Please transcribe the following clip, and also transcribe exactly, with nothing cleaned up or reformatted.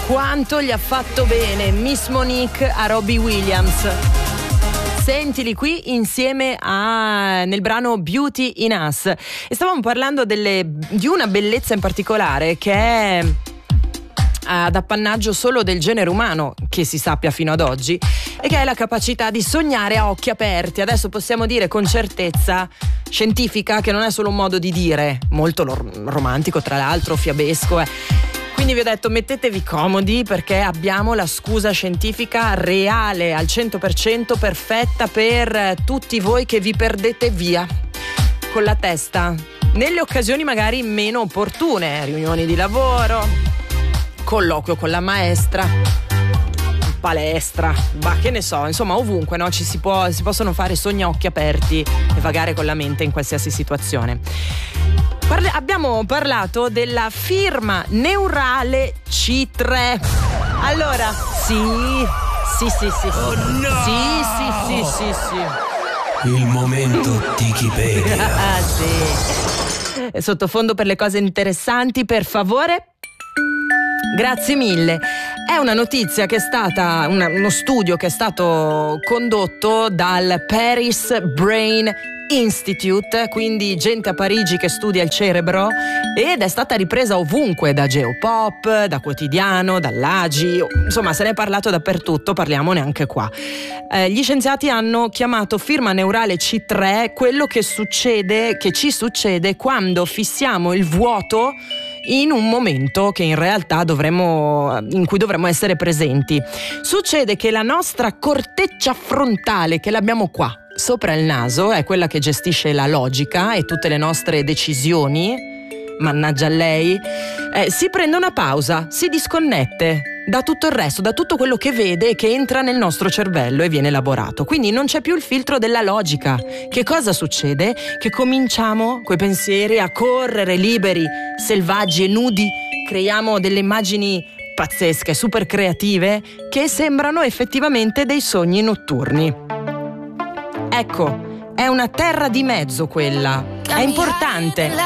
quanto gli ha fatto bene Miss Monique a Robbie Williams. Sentili qui insieme a nel brano Beauty in Us. E stavamo parlando delle, di una bellezza in particolare che è ad appannaggio solo del genere umano, che si sappia fino ad oggi, e che è la capacità di sognare a occhi aperti. Adesso possiamo dire con certezza scientifica che non è solo un modo di dire, molto romantico tra l'altro, fiabesco, eh. Quindi vi ho detto mettetevi comodi, perché abbiamo la scusa scientifica reale al cento per cento, perfetta per tutti voi che vi perdete via con la testa nelle occasioni magari meno opportune, riunioni di lavoro, colloquio con la maestra, palestra, ma che ne so, insomma ovunque, no? Ci si può, si possono fare sogni a occhi aperti e vagare con la mente in qualsiasi situazione. Parli- abbiamo parlato della firma neurale C tre. Allora, sì, sì, sì, sì, sì. Oh no! Sì, sì, sì, sì, sì. Il momento Wikipedia. Ah, sì. Sottofondo per le cose interessanti, per favore. Grazie mille. È una notizia che è stata, una, uno studio che è stato condotto dal Paris Brain Institute, quindi gente a Parigi che studia il cerebro, ed è stata ripresa ovunque, da Geopop, da Quotidiano, dall'A G I, insomma se ne è parlato dappertutto, parliamone anche qua. Eh, gli scienziati hanno chiamato firma neurale C tre quello che succede, che ci succede quando fissiamo il vuoto in un momento che in realtà dovremmo, in cui dovremmo essere presenti. Succede che la nostra corteccia frontale, che l'abbiamo qua sopra il naso, è quella che gestisce la logica e tutte le nostre decisioni, mannaggia a lei, eh, si prende una pausa, si disconnette da tutto il resto, da tutto quello che vede e che entra nel nostro cervello e viene elaborato. Quindi non c'è più il filtro della logica. Che cosa succede? Che cominciamo coi pensieri a correre liberi, selvaggi e nudi, creiamo delle immagini pazzesche, super creative, che sembrano effettivamente dei sogni notturni. Ecco, è una terra di mezzo quella. È importante.